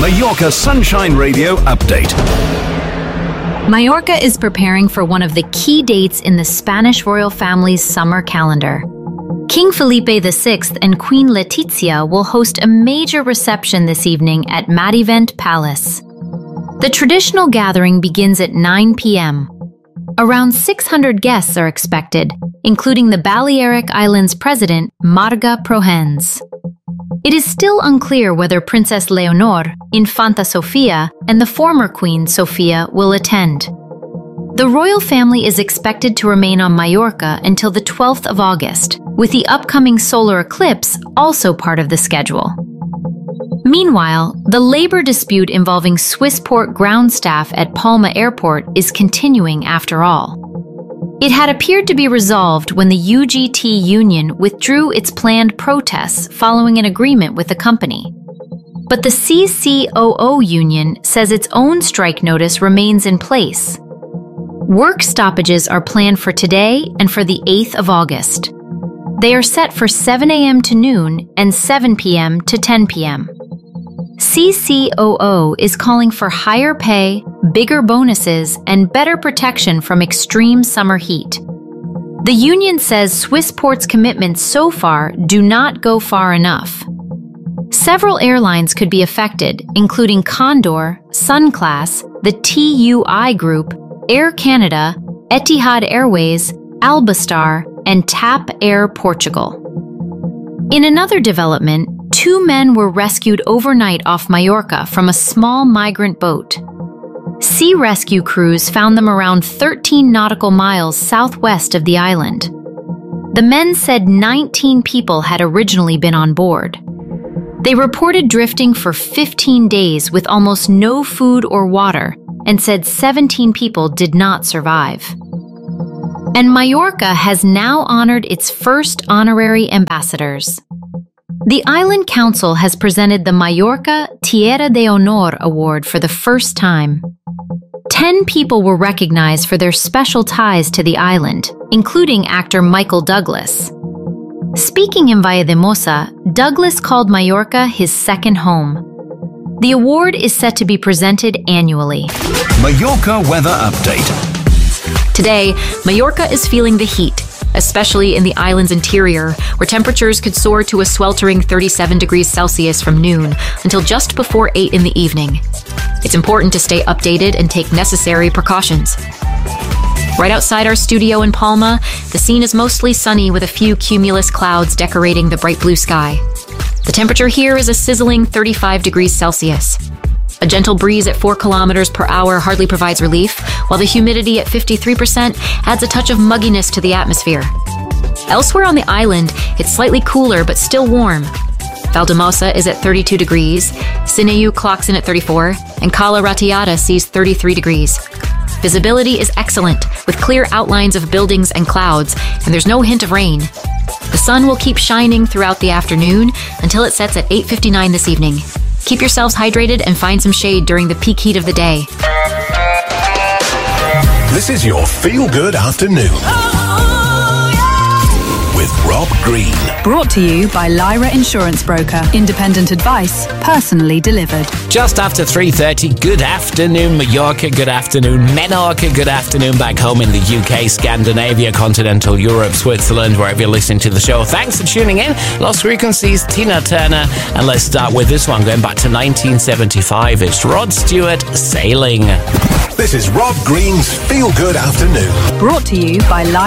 Mallorca Sunshine Radio update. Mallorca is preparing for one of the key dates in the Spanish royal family's summer calendar. King Felipe VI and Queen Letizia will host a major reception this evening at Madivent Palace. The traditional gathering begins at 9 p.m. Around 600 guests are expected, including the Balearic Islands president, Marga Prohens. It is still unclear whether Princess Leonor, Infanta Sofia, and the former Queen Sofia will attend. The royal family is expected to remain on Mallorca until the 12th of August, with the upcoming solar eclipse also part of the schedule. Meanwhile, the labor dispute involving Swissport ground staff at Palma Airport is continuing after all. It had appeared to be resolved when the UGT union withdrew its planned protests following an agreement with the company. But the CCOO union says its own strike notice remains in place. Work stoppages are planned for today and for the 8th of August. They are set for 7 a.m. to noon and 7 p.m. to 10 p.m. CCOO is calling for higher pay, bigger bonuses, and better protection from extreme summer heat. The union says Swissport's commitments so far do not go far enough. Several airlines could be affected, including Condor, Sunclass, the TUI Group, Air Canada, Etihad Airways, Albastar, and TAP Air Portugal. In another development, 2 men were rescued overnight off Mallorca from a small migrant boat. Sea rescue crews found them around 13 nautical miles southwest of the island. The men said 19 people had originally been on board. They reported drifting for 15 days with almost no food or water and said 17 people did not survive. And Mallorca has now honored its first honorary ambassadors. The Island Council has presented the Mallorca Tierra de Honor Award for the first time. 10 people were recognized for their special ties to the island, including actor Michael Douglas. Speaking in Valldemosa, Douglas called Mallorca his second home. The award is set to be presented annually. Mallorca weather update. Today, Mallorca is feeling the heat, especially in the island's interior, where temperatures could soar to a sweltering 37 degrees Celsius from noon until just before 8 in the evening. It's important to stay updated and take necessary precautions. Right outside our studio in Palma, the scene is mostly sunny with a few cumulus clouds decorating the bright blue sky. The temperature here is a sizzling 35 degrees Celsius. A gentle breeze at 4 kilometers per hour hardly provides relief, while the humidity at 53% adds a touch of mugginess to the atmosphere. Elsewhere on the island, it's slightly cooler but still warm. Valldemosa is at 32 degrees, Sineu clocks in at 34, and Cala Ratiada sees 33 degrees. Visibility is excellent, with clear outlines of buildings and clouds, and there's no hint of rain. The sun will keep shining throughout the afternoon until it sets at 8:59 this evening. Keep yourselves hydrated and find some shade during the peak heat of the day. This is your Feel Good Afternoon with Rob Green. Brought to you by Lyra Insurance Broker. Independent advice, personally delivered. Just after 3:30, good afternoon Mallorca, good afternoon Menorca, good afternoon back home in the UK, Scandinavia, continental Europe, Switzerland, wherever you're listening to the show. Thanks for tuning in. Lost Frequencies, Tina Turner, and let's start with this one going back to 1975. It's Rod Stewart, Sailing. This is Rob Green's Feel Good Afternoon. Brought to you by Lyra